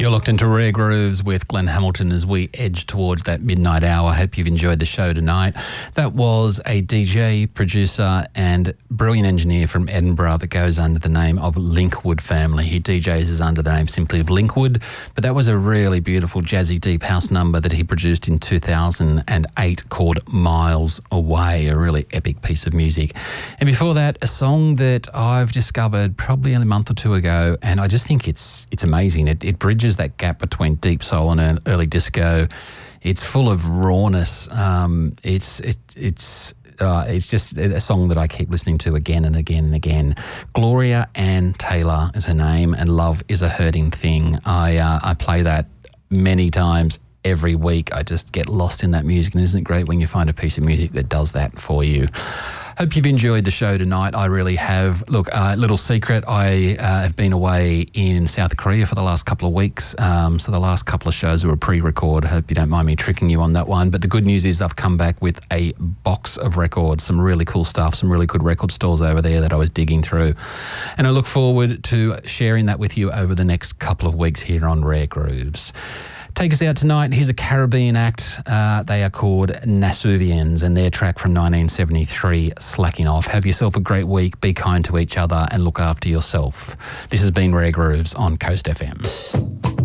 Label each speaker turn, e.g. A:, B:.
A: You're locked into Rare Grooves with Glenn Hamilton as we edge towards that midnight hour. I hope you've enjoyed the show tonight. That was a DJ, producer and brilliant engineer from Edinburgh that goes under the name of Linkwood Family. He DJs is under the name simply of Linkwood, but that was a really beautiful jazzy deep house number that he produced in 2008 called Miles Away, a really epic piece of music. And before that, a song that I've discovered probably a month or two ago, and I just think it's amazing. It bridges that gap between deep soul and early disco. It's full of rawness. It's just a song that I keep listening to again and again and again. Gloria Ann Taylor is her name, and Love is a Hurting Thing. I play that many times every week. I just get lost in that music, and isn't it great when you find a piece of music that does that for you? Hope you've enjoyed the show tonight. I really have. Look, little secret, I have been away in South Korea for the last couple of weeks. So the last couple of shows were a pre-record. Hope you don't mind me tricking you on that one. But the good news is I've come back with a box of records, some really cool stuff, some really good record stores over there that I was digging through. And I look forward to sharing that with you over the next couple of weeks here on Rare Grooves. Take us out tonight. Here's a Caribbean act. They are called Nasuvians, and their track from 1973, Slacking Off. Have yourself a great week. Be kind to each other and look after yourself. This has been Rare Grooves on Coast FM.